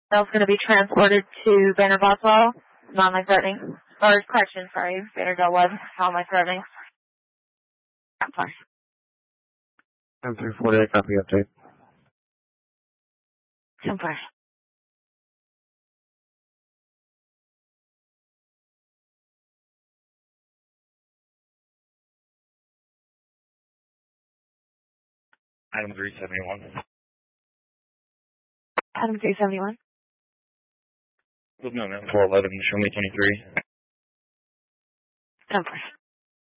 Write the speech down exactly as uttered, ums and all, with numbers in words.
It's going to be transported to Banner Boswell. Not my threatening. Or correction, sorry. Bannerdale Web. Not my threatening. I'm sorry. M three forty-eight, copy update. I'm sorry. Item three seventy-one. Item three seventy-one. No, no, four eleven, show me twenty-three. I'm sorry.